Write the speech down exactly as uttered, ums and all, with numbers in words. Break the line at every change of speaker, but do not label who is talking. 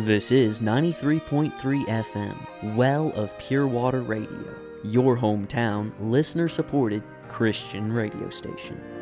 This is ninety-three point three F M, Well of Pure Water Radio, your hometown, listener-supported Christian radio station.